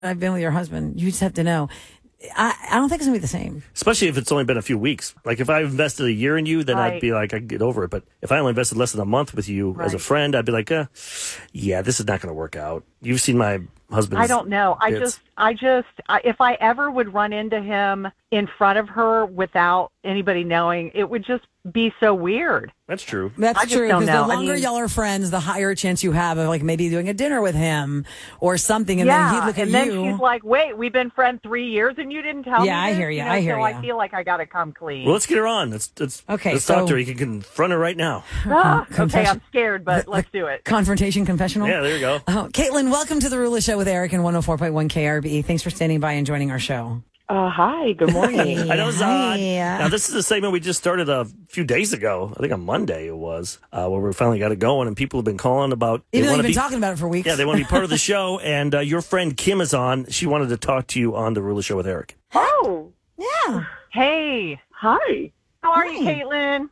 I've been with your husband. You just have to know. I don't think it's going to be the same. Especially if it's only been a few weeks. Like if I invested a year in you, then I'd be like, I can get over it. But if I only invested less than a month with you as a friend, I'd be like, yeah, this is not going to work out. You've seen my husband's I don't know. If I ever would run into him in front of her without anybody knowing, it would just be so weird. That's true. That's true. Because the longer y'all are friends, the higher chance you have of like maybe doing a dinner with him or something. And then he'd look at you. And then she's like, wait, we've been friends 3 years and you didn't tell me. Yeah, I hear you. I hear you. So I feel like I got to come clean. Well, let's get her on. Let's talk to her. You can confront her right now. Okay, I'm scared, but let's do it. Confrontation confessional? Yeah, there you go. Caitlin, welcome to the Rula Show with Eric and 104.1 KRBE. Thanks for standing by and joining our show. Hi, good morning. I know it's odd. Now, this is a segment we just started a few days ago. I think on Monday it was, where we finally got it going, and people have been calling about... Even though you've been talking about it for weeks. Yeah, they want to be part of the show, and your friend Kim is on. She wanted to talk to you on the Rula Show with Eric. Oh. Yeah. Hey. Hi. How are you, Caitlin?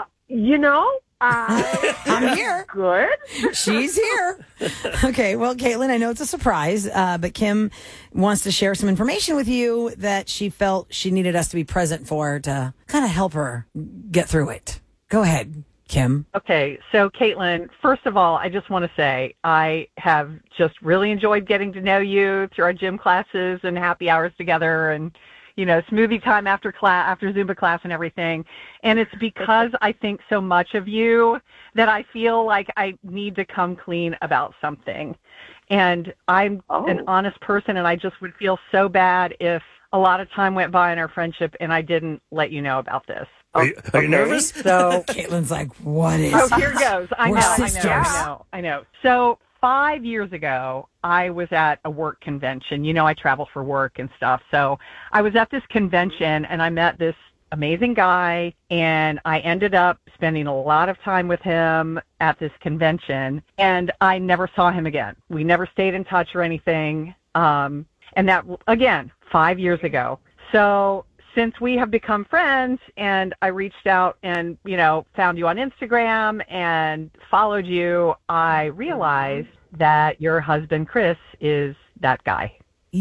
I'm here. Good. She's here. Okay, well, Caitlin, I know it's a surprise, but Kim wants to share some information with you that she felt she needed us to be present for to kind of help her get through it. Go ahead, Kim. Okay, so Caitlin, first of all, I just want to say I have just really enjoyed getting to know you through our gym classes and happy hours together and smoothie time after class, after Zumba class and everything. And it's because I think so much of you that I feel like I need to come clean about something. And I'm an honest person, and I just would feel so bad if a lot of time went by in our friendship and I didn't let you know about this. Are you nervous? So Caitlin's like, what is... Oh, here goes. I We're know. So 5 years ago, I was at a work convention. I travel for work and stuff. So I was at this convention and I met this amazing guy, and I ended up spending a lot of time with him at this convention, and I never saw him again. We never stayed in touch or anything. And that, again, 5 years ago. So since we have become friends and I reached out and, found you on Instagram and followed you, I realized that your husband, Chris, is that guy.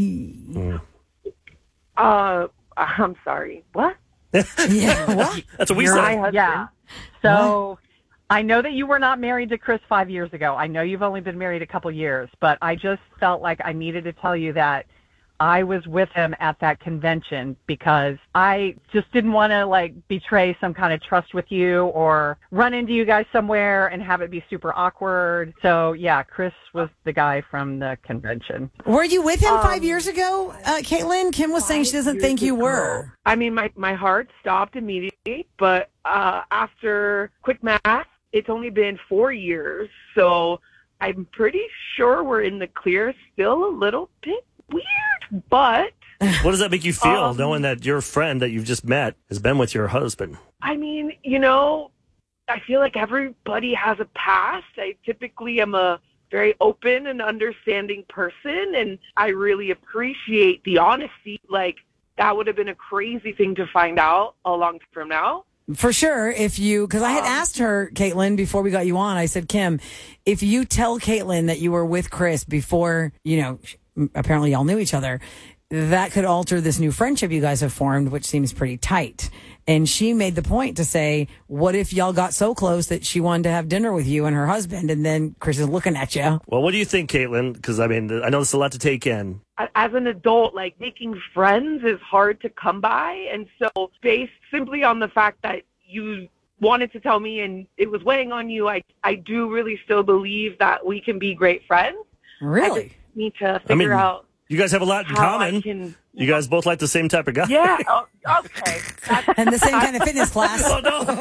I'm sorry. What? Yeah, what? That's what we said. Yeah. So I know that you were not married to Chris 5 years ago. I know you've only been married a couple years, but I just felt like I needed to tell you that I was with him at that convention because I just didn't want to betray some kind of trust with you or run into you guys somewhere and have it be super awkward. So yeah, Chris was the guy from the convention. Were you with him 5 years ago, Caitlin? Kim was saying she doesn't think you were. I mean, my heart stopped immediately, but after quick math, it's only been 4 years. So I'm pretty sure we're in the clear, still a little bit weird, but... What does that make you feel, knowing that your friend that you've just met has been with your husband? I mean, I feel like everybody has a past. I typically am a very open and understanding person, and I really appreciate the honesty. That would have been a crazy thing to find out a long time from now. For sure, because I had asked her, Caitlin, before we got you on, I said, Kim, if you tell Caitlin that you were with Chris before, apparently y'all knew each other, that could alter this new friendship you guys have formed, which seems pretty tight. And she made the point to say, what if y'all got so close that she wanted to have dinner with you and her husband, and then Chris is looking at you? Well, what do you think, Caitlin? Because, I mean, I know this is a lot to take in. As an adult, making friends is hard to come by. And so based simply on the fact that you wanted to tell me and it was weighing on you, I do really still believe that we can be great friends. Really? I just need to figure out. You guys have a lot in common. You guys both like the same type of guy. Yeah. Okay. And the same kind of fitness class. Oh,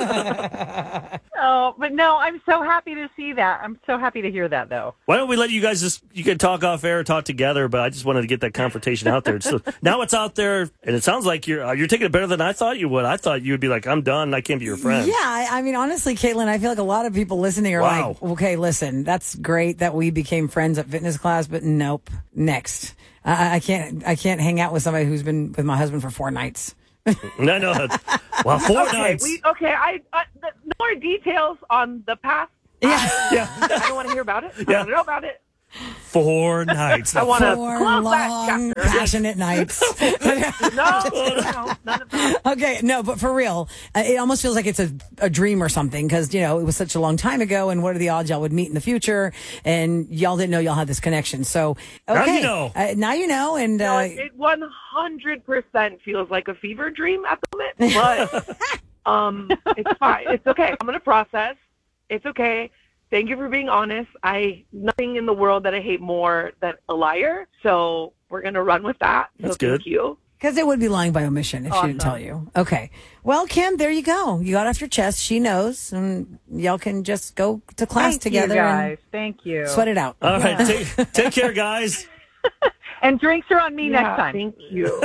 no. But no, I'm so happy to see that. I'm so happy to hear that, though. Why don't we let you guys you can talk off air, talk together, but I just wanted to get that confrontation out there. So now it's out there, and it sounds like you're taking it better than I thought you would. I thought you would be like, I'm done, I can't be your friend. Yeah, I mean, honestly, Caitlin, I feel like a lot of people listening are like, okay, listen, that's great that we became friends at fitness class, but nope, next. I can't hang out with somebody who's been with my husband for 4 nights. No. Well, 4 nights. No more details on the past. Yeah. I don't want to hear about it. I don't know about it. 4 nights. I want to 4 close long, that chapter. passionate nights. No, none of that. Okay, no, but for real, it almost feels like it's a dream or something because, you know, it was such a long time ago, and what are the odds y'all would meet in the future? And y'all didn't know y'all had this connection. So, okay. Now you know. Now you know, and No, it 100% feels like a fever dream at the moment, but it's fine. It's okay. I'm going to process. It's okay. Thank you for being honest. Nothing in the world that I hate more than a liar, so we're going to run with that. That's so good. Thank you. because it would be lying by omission if she didn't tell you. Okay. Well, Kim, there you go. You got off your chest. She knows, and y'all can just go to class together you guys. and Thank you. sweat it out. All right. Take care, guys. And drinks are on me next time. Thank you.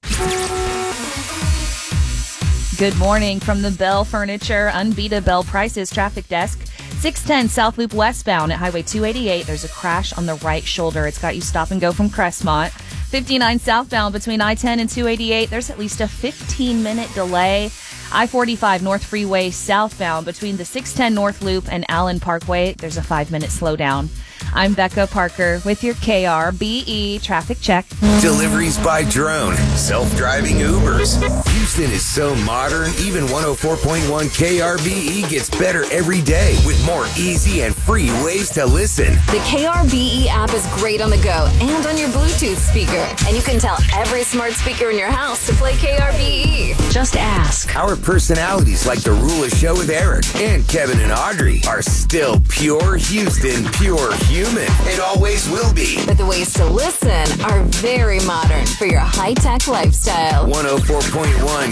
Good morning from the Bell Furniture Unbeatable Prices Traffic Desk. 610 South Loop westbound at Highway 288. There's a crash on the right shoulder. It's got you stop and go from Crestmont. 59 southbound between I-10 and 288. There's at least a 15-minute delay. I-45 North Freeway southbound between the 610 North Loop and Allen Parkway. There's a 5-minute slowdown. I'm Becca Parker with your KRBE traffic check. Deliveries by drone, self-driving Ubers. Houston is so modern, even 104.1 KRBE gets better every day with more easy and free ways to listen. The KRBE app is great on the go and on your Bluetooth speaker. And you can tell every smart speaker in your house to play KRBE. Just ask. Our personalities like The Rule of Show with Eric and Kevin and Audrey are still pure Houston, pure human. It always will be. But the ways to listen are very modern for your high-tech lifestyle. 104.1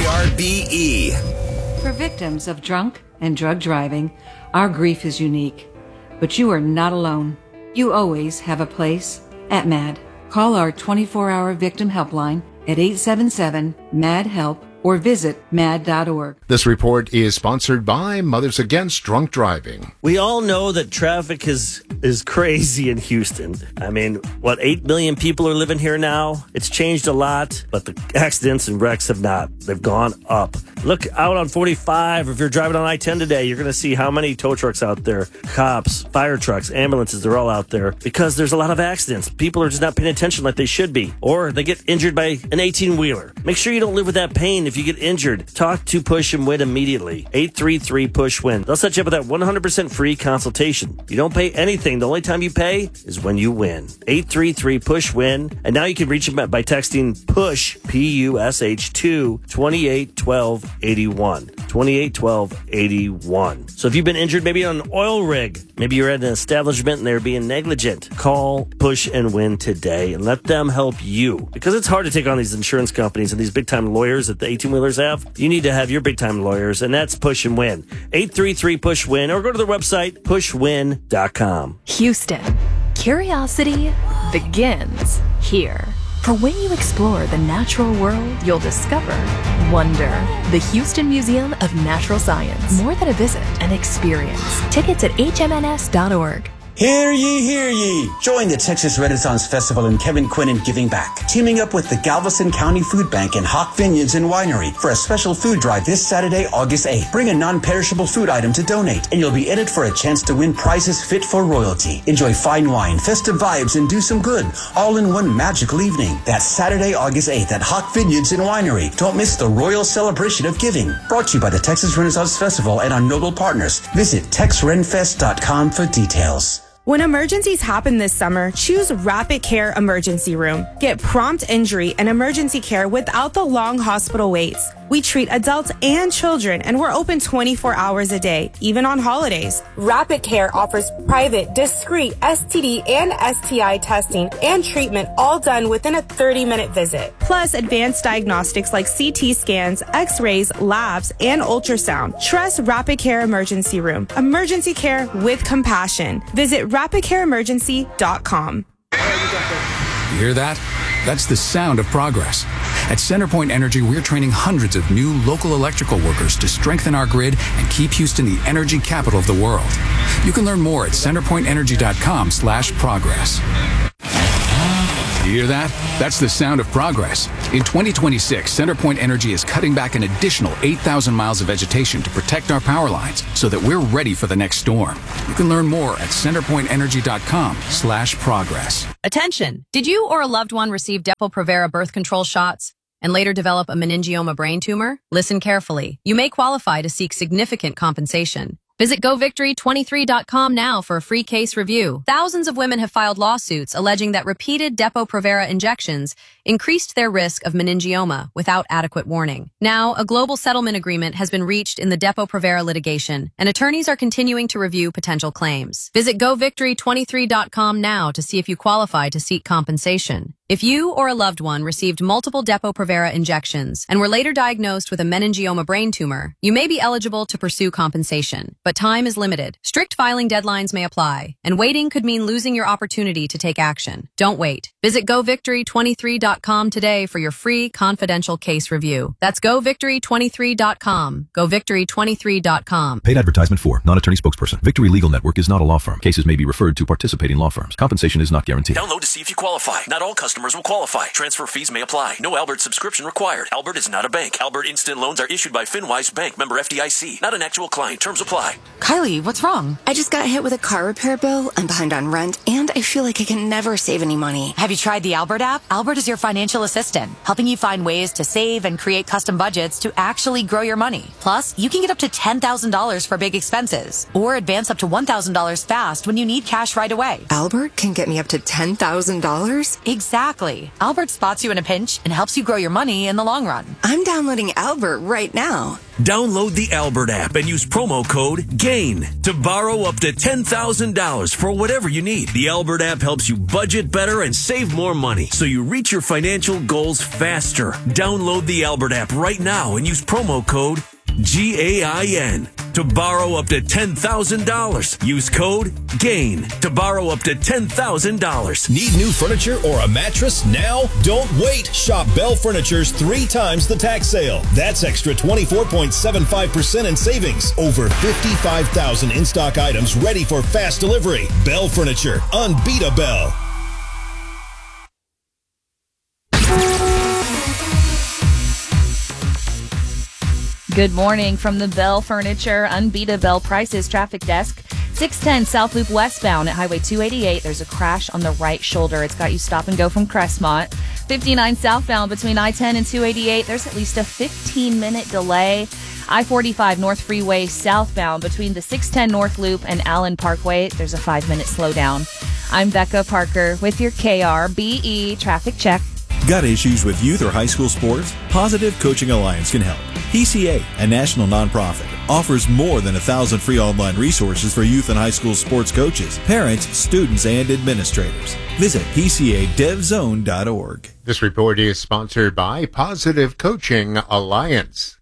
KRBE. For victims of drunk and drug driving, our grief is unique. But you are not alone. You always have a place at MAD. Call our 24-hour victim helpline at 877-MAD-HELP or visit mad.org. This report is sponsored by Mothers Against Drunk Driving. We all know that traffic is crazy in Houston. I mean, 8 million people are living here now? It's changed a lot, but the accidents and wrecks have not. They've gone up. Look out on 45. If you're driving on I-10 today, you're going to see how many tow trucks out there, cops, fire trucks, ambulances, they're all out there because there's a lot of accidents. People are just not paying attention like they should be, or they get injured by an 18-wheeler. Make sure you don't live with that pain. If you get injured, talk to Push and Win immediately. 833-PUSH-WIN. They'll set you up with that 100% free consultation. You don't pay anything. The only time you pay is when you win. 833-PUSH-WIN. And now you can reach them by texting PUSH, P-U-S-H, to 281281. 281281. So if you've been injured maybe on an oil rig, maybe you're at an establishment and they're being negligent, call Push and Win today and let them help you. Because it's hard to take on these insurance companies and these big-time lawyers that the 18-wheelers have. You need to have your big-time lawyers, and that's Push and Win. 833-PUSH-WIN, or go to their website, pushwin.com. Houston. Curiosity begins here. For when you explore the natural world, you'll discover wonder. The Houston Museum of Natural Science. More than a visit, an experience. Tickets at hmns.org. Hear ye, hear ye! Join the Texas Renaissance Festival and Kevin Quinn in Giving Back, teaming up with the Galveston County Food Bank and Hawk Vineyards and Winery for a special food drive this Saturday, August 8th. Bring a non-perishable food item to donate, and you'll be in it for a chance to win prizes fit for royalty. Enjoy fine wine, festive vibes, and do some good, all in one magical evening. That's Saturday, August 8th at Hawk Vineyards and Winery. Don't miss the royal celebration of giving. Brought to you by the Texas Renaissance Festival and our noble partners. Visit texrenfest.com for details. When emergencies happen this summer, choose Rapid Care Emergency Room. Get prompt injury and emergency care without the long hospital waits. We treat adults and children, and we're open 24 hours a day, even on holidays. Rapid Care offers private, discreet STD and STI testing and treatment, all done within a 30-minute visit. Plus, advanced diagnostics like CT scans, X-rays, labs, and ultrasound. Trust Rapid Care Emergency Room. Emergency care with compassion. Visit rapidcareemergency.com. You hear that? That's the sound of progress. At CenterPoint Energy, we're training hundreds of new local electrical workers to strengthen our grid and keep Houston the energy capital of the world. You can learn more at centerpointenergy.com/progress. You hear that? That's the sound of progress. In 2026, CenterPoint Energy is cutting back an additional 8,000 miles of vegetation to protect our power lines so that we're ready for the next storm. You can learn more at centerpointenergy.com/progress. Attention! Did you or a loved one receive Depo-Provera birth control shots and later develop a meningioma brain tumor? Listen carefully. You may qualify to seek significant compensation. Visit GoVictory23.com now for a free case review. Thousands of women have filed lawsuits alleging that repeated Depo-Provera injections increased their risk of meningioma without adequate warning. Now, a global settlement agreement has been reached in the Depo-Provera litigation, and attorneys are continuing to review potential claims. Visit GoVictory23.com now to see if you qualify to seek compensation. If you or a loved one received multiple Depo-Provera injections and were later diagnosed with a meningioma brain tumor, you may be eligible to pursue compensation, but time is limited. Strict filing deadlines may apply, and waiting could mean losing your opportunity to take action. Don't wait. Visit GoVictory23.com today for your free confidential case review. That's GoVictory23.com. GoVictory23.com. Paid advertisement for non-attorney spokesperson. Victory Legal Network is not a law firm. Cases may be referred to participating law firms. Compensation is not guaranteed. Download to see if you qualify. Not all customers will qualify. Transfer fees may apply. No Albert subscription required. Albert is not a bank. Albert Instant Loans are issued by FinWise Bank, member FDIC. Not an actual client. Terms apply. Kylie, what's wrong? I just got hit with a car repair bill. I'm behind on rent, and I feel like I can never save any money. Have you tried the Albert app? Albert is your financial assistant, helping you find ways to save and create custom budgets to actually grow your money. Plus, you can get up to $10,000 for big expenses, or advance up to $1,000 fast when you need cash right away. Albert can get me up to $10,000? Exactly. Albert spots you in a pinch and helps you grow your money in the long run. I'm downloading Albert right now. Download the Albert app and use promo code GAIN to borrow up to $10,000 for whatever you need. The Albert app helps you budget better and save more money so you reach your financial goals faster. Download the Albert app right now and use promo code GAIN to borrow up to $10,000. Use code GAIN to borrow up to $10,000. Need new furniture or a mattress now? Don't wait. Shop Bell Furniture's 3 times the tax sale. That's extra 24.75% in savings. Over 55,000 in-stock items ready for fast delivery. Bell Furniture. Unbeatable. Good morning from the Bell Furniture Unbeatable Prices Traffic Desk. 610 South Loop westbound at Highway 288. There's a crash on the right shoulder. It's got you stop and go from Crestmont. 59 southbound between I-10 and 288. There's at least a 15-minute delay. I-45 North Freeway southbound between the 610 North Loop and Allen Parkway. There's a 5-minute slowdown. I'm Becca Parker with your KRBE traffic check. Got issues with youth or high school sports? Positive Coaching Alliance can help. PCA, a national nonprofit, offers more than 1,000 free online resources for youth and high school sports coaches, parents, students, and administrators. Visit PCADevZone.org. This report is sponsored by Positive Coaching Alliance.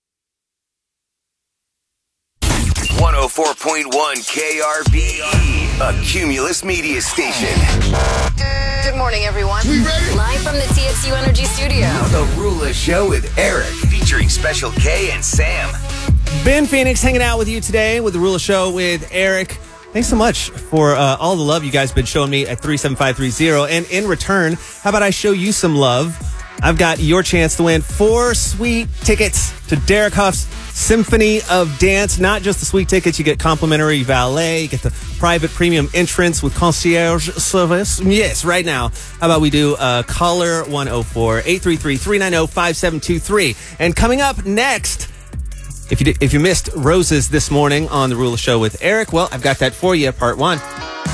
104.1 KRBE, a Cumulus media station. Good morning, everyone. We ready? Live from the TXU Energy Studio. The Rula Show with Eric, featuring Special K and Sam. Ben Phoenix hanging out with you today with the Rula Show with Eric. Thanks so much for all the love you guys have been showing me at 37530. And in return, how about I show you some love? I've got your chance to win 4 sweet tickets to Derek Huff's Symphony of Dance. Not just the sweet tickets, you get complimentary valet, you get the private premium entrance with concierge service. Yes, right now. How about we do caller 104-833-390-5723. And coming up next, if you missed Roses this morning on the Rula Show with Eric, well, I've got that for you, part 1.